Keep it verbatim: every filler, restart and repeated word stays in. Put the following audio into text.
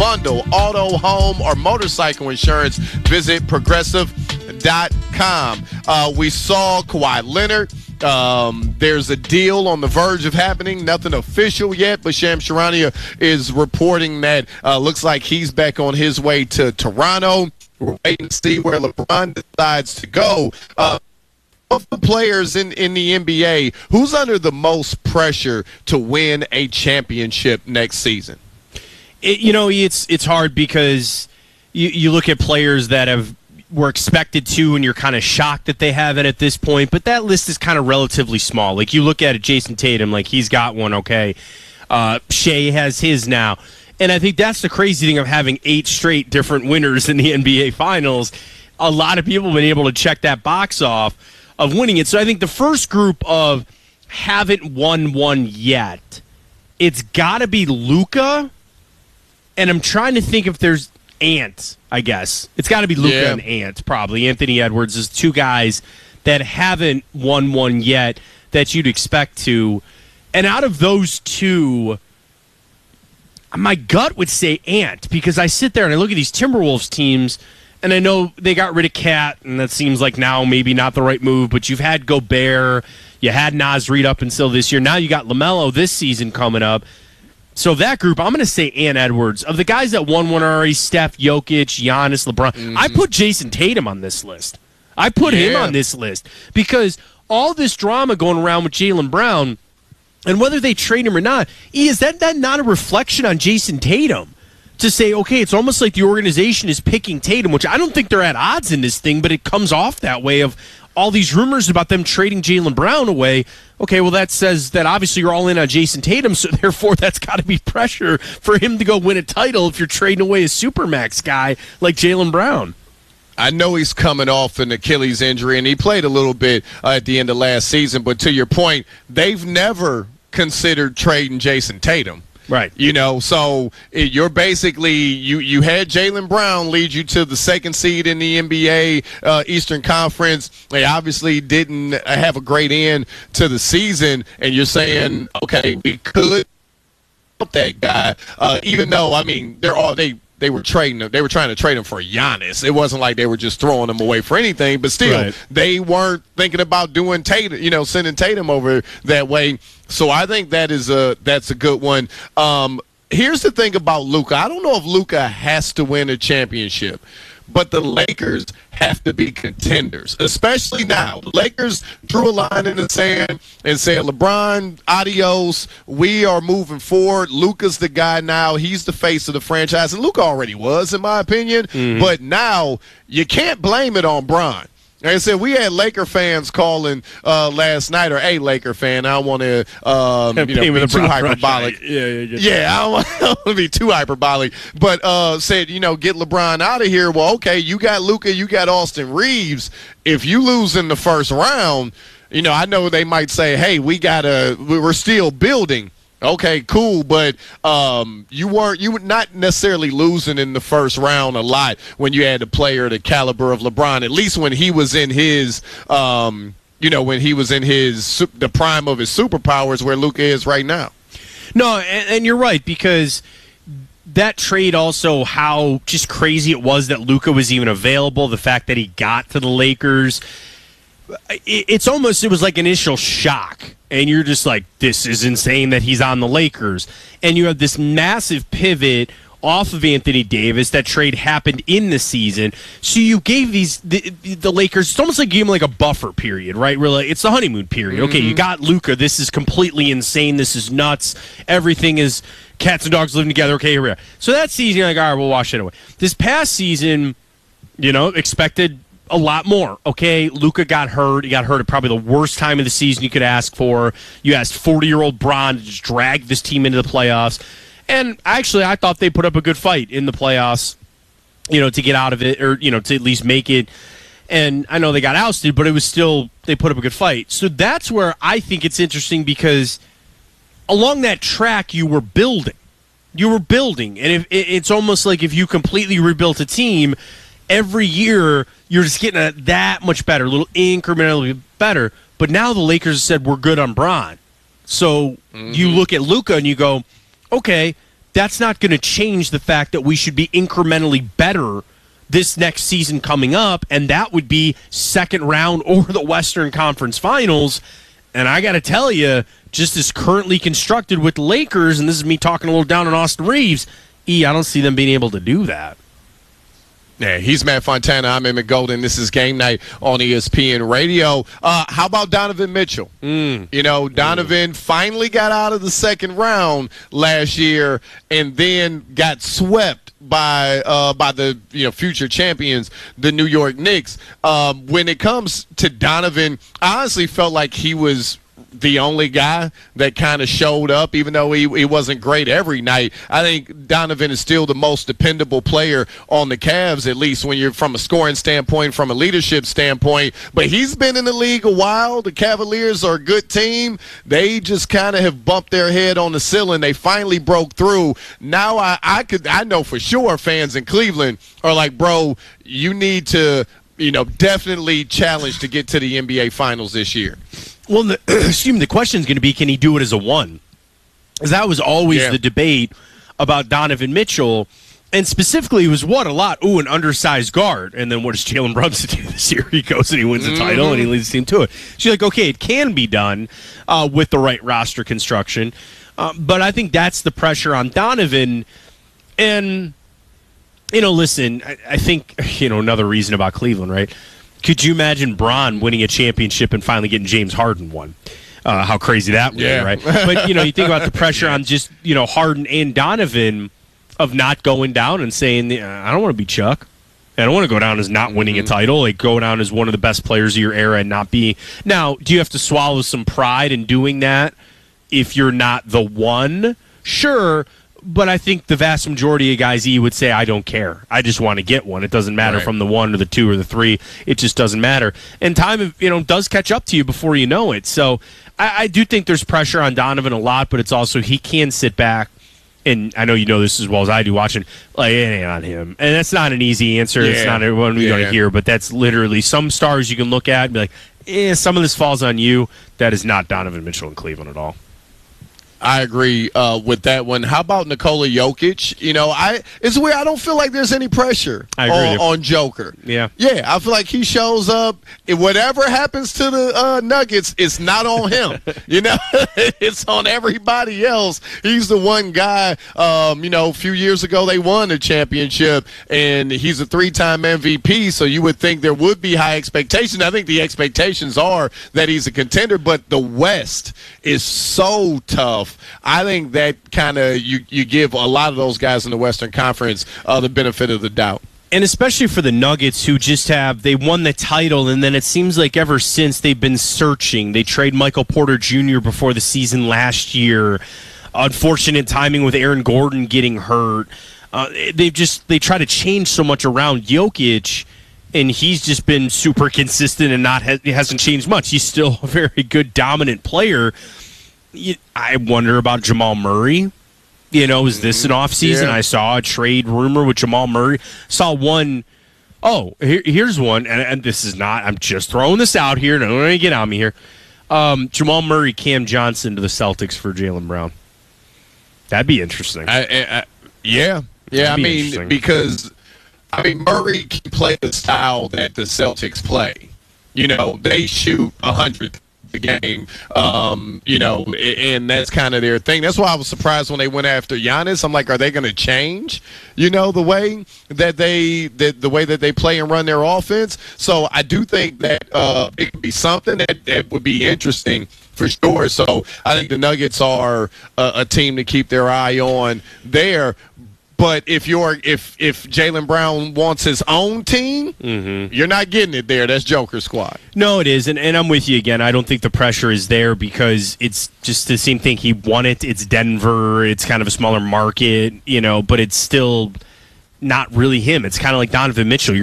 bundle auto, home, or motorcycle insurance, visit progressive dot com. Uh, we saw Kawhi Leonard. Um, there's a deal on the verge of happening. Nothing official yet, but Shams Charania is reporting that uh, looks like he's back on his way to Toronto. We're waiting to see where LeBron decides to go. Uh, of the players in, in the N B A, who's under the most pressure to win a championship next season? It, you know, it's it's hard because you, you look at players that have were expected to, and you're kind of shocked that they haven't at this point. But that list is kind of relatively small. Like, you look at it, Jason Tatum, like, he's got one, okay. Uh, Shea has his now. And I think that's the crazy thing of having eight straight different winners in the N B A Finals. A lot of people have been able to check that box off of winning it. So I think the first group of haven't won one yet, it's got to be Luka. And I'm trying to think if there's Ant, I guess. It's got to be Luka yeah. and Ant, probably. Anthony Edwards is two guys that haven't won one yet that you'd expect to. And out of those two, my gut would say Ant, because I sit there and I look at these Timberwolves teams, and I know they got rid of Cat, and that seems like now maybe not the right move, but you've had Gobert, you had Naz Reid up until this year. Now you got LaMelo this season coming up. So that group, I'm going to say Ant Edwards. Of the guys that won one already, Steph, Jokic, Giannis, LeBron, mm-hmm. I put Jason Tatum on this list. I put yeah. him on this list because all this drama going around with Jaylen Brown, and whether they trade him or not, E, is that, that not a reflection on Jason Tatum? To say, okay, it's almost like the organization is picking Tatum, which I don't think they're at odds in this thing, but it comes off that way of all these rumors about them trading Jaylen Brown away. Okay, well, that says that obviously you're all in on Jason Tatum, so therefore that's got to be pressure for him to go win a title if you're trading away a Supermax guy like Jaylen Brown. I know he's coming off an Achilles injury, and he played a little bit uh, at the end of last season, but to your point, they've never considered trading Jason Tatum. Right. You know, so it, you're basically, you, you had Jaylen Brown lead you to the second seed in the N B A uh, Eastern Conference. They obviously didn't have a great end to the season, and you're saying, okay, we could help that guy, uh, even though, I mean, they're all, they, they were trading him. They were trying to trade him for Giannis. It wasn't like they were just throwing him away for anything, but still, right. they weren't thinking about doing Tatum, you know, sending Tatum over that way. So I think that is a that's a good one. Um, here's the thing about Luka. I don't know if Luka has to win a championship, but the Lakers have to be contenders, especially now. The Lakers drew a line in the sand and said, LeBron, adios. We are moving forward. Luka's the guy now. He's the face of the franchise. And Luka already was, in my opinion. Mm-hmm. But now you can't blame it on Bron. Like I said, we had Laker fans calling uh, last night, or a Laker fan. I don't want to um, you know, be too hyperbolic. Yeah, yeah, yeah. yeah, I don't want to be too hyperbolic. But uh, said, you know, get LeBron out of here. Well, okay, you got Luka, you got Austin Reeves. If you lose in the first round, you know, I know they might say, hey, we got to, we're still building. Okay, cool, but um, you weren't you were not necessarily losing in the first round a lot when you had a player the caliber of LeBron. At least when he was in his, um, you know, when he was in his the prime of his superpowers, where Luka is right now. No, and, and you're right, because that trade also, how just crazy it was that Luka was even available. The fact that he got to the Lakers, it, it's almost it was like initial shock. And you're just like, this is insane that he's on the Lakers. And you have this massive pivot off of Anthony Davis. That trade happened in the season. So you gave these the, the Lakers, it's almost like you gave them like a buffer period, right? Really, it's the honeymoon period. Mm-hmm. Okay, you got Luka. This is completely insane. This is nuts. Everything is cats and dogs living together. Okay, here we are. So that season, you're like, all right, we'll wash it away. This past season, you know, expected a lot more. Okay, Luka got hurt. He got hurt at probably the worst time of the season you could ask for. You asked forty-year-old Bron to just drag this team into the playoffs. And actually, I thought they put up a good fight in the playoffs, you know, to get out of it, or, you know, to at least make it. And I know they got ousted, but it was still, they put up a good fight. So that's where I think it's interesting, because along that track, you were building. You were building. And if it's almost like if you completely rebuilt a team, every year, you're just getting a, that much better, a little incrementally better. But now the Lakers said, we're good on Bron. So mm-hmm. you look at Luka and you go, okay, that's not going to change the fact that we should be incrementally better this next season coming up, and that would be second round or the Western Conference Finals. And I got to tell you, just as currently constructed with the Lakers, and this is me talking a little down on Austin Reeves, E, I don't see them being able to do that. Yeah, he's Matt Fontana. I'm Emmett Golden. This is Game Night on E S P N Radio. Uh, how about Donovan Mitchell? Mm. You know, Donovan mm. finally got out of the second round last year and then got swept by uh, by the you know future champions, the New York Knicks. Um, when it comes to Donovan, I honestly felt like he was the only guy that kind of showed up, even though he, he wasn't great every night. I think Donovan is still the most dependable player on the Cavs, at least when you're from a scoring standpoint, from a leadership standpoint. But he's been in the league a while. The Cavaliers are a good team. They just kind of have bumped their head on the ceiling. They finally broke through. Now I, I could I know for sure fans in Cleveland are like, bro, you need to, you know, definitely challenge to get to the N B A Finals this year. Well, the, excuse me, the question is going to be, can he do it as a one? Because that was always yeah. the debate about Donovan Mitchell. And specifically, it was what a lot, ooh, an undersized guard. And then what does Jalen Brunson do this year? He goes and he wins the mm-hmm. title and he leads the team to it. So you're like, okay, it can be done uh, with the right roster construction. Uh, but I think that's the pressure on Donovan. And, you know, listen, I, I think, you know, another reason about Cleveland, right? Could you imagine Bron winning a championship and finally getting James Harden one? Uh, how crazy that would yeah. be, right? But, you know, you think about the pressure on just, you know, Harden and Donovan of not going down and saying, I don't want to be Chuck. I don't want to go down as not winning mm-hmm. a title. Like, go down as one of the best players of your era and not be. Now, do you have to swallow some pride in doing that if you're not the one? Sure. But I think the vast majority of guys E would say, I don't care. I just want to get one. It doesn't matter right. from the one or the two or the three. It just doesn't matter. And time, you know, does catch up to you before you know it. So I, I do think there's pressure on Donovan a lot, but it's also he can sit back. And I know you know this as well as I do watching, like, it ain't on him. And that's not an easy answer. Yeah. It's not everyone we're yeah. going to hear, but that's literally some stars you can look at and be like, eh, some of this falls on you. That is not Donovan Mitchell in Cleveland at all. I agree uh, with that one. How about Nikola Jokic? You know, I it's weird. I don't feel like there's any pressure on, on Joker. Yeah, yeah. I feel like he shows up. And whatever happens to the uh, Nuggets, it's not on him. You know, it's on everybody else. He's the one guy. Um, you know, a few years ago they won a championship, and he's a three-time M V P. So you would think there would be high expectations. I think the expectations are that he's a contender, but the West is so tough. I think that kind of you, you give a lot of those guys in the Western Conference uh, the benefit of the doubt. And especially for the Nuggets, who just have, they won the title, and then it seems like ever since they've been searching. They trade Michael Porter Junior before the season last year. Unfortunate timing with Aaron Gordon getting hurt. Uh, they've just, they try to change so much around Jokic, and he's just been super consistent and not hasn't changed much. He's still a very good, dominant player. I wonder about Jamal Murray. You know, is this an offseason? Yeah. I saw a trade rumor with Jamal Murray. Saw one. Oh, here, here's one, and, and this is not. I'm just throwing this out here. Don't let me get on me here. Um, Jamal Murray, Cam Johnson to the Celtics for Jaylen Brown. That'd be interesting. I, I, yeah, yeah. That'd I mean, because I mean Murray can play the style that the Celtics play. You know, they shoot a hundred. The game, um, you know, and that's kind of their thing. That's why I was surprised when they went after Giannis. I'm like, are they going to change, you know, the way that they that the way that they play and run their offense? So I do think that uh, it could be something that, that would be interesting for sure. So I think the Nuggets are a, a team to keep their eye on there. But if you're if if Jaylen Brown wants his own team, mm-hmm. you're not getting it there. That's Joker squad. No, it is, and, and I'm with you again. I don't think the pressure is there because it's just the same thing. He won it. It's Denver. It's kind of a smaller market, you know, but it's still not really him. It's kind of like Donovan Mitchell.